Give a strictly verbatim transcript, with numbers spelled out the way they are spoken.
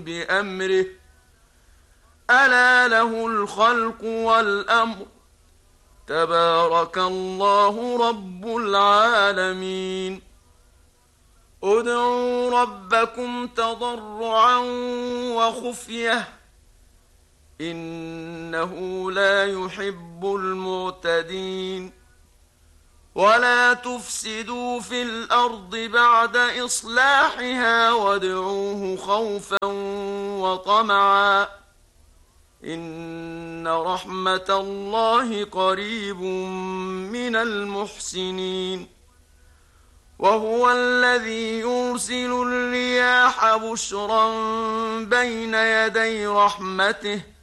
بأمره ألا له الخلق والأمر تبارك الله رب العالمين ادعوا ربكم تضرعا وخفية إنه لا يحب المعتدين ولا تفسدوا في الأرض بعد إصلاحها وادعوه خوفا وطمعا إن رحمة الله قريب من المحسنين وهو الذي يرسل الرياح بشرا بين يدي رحمته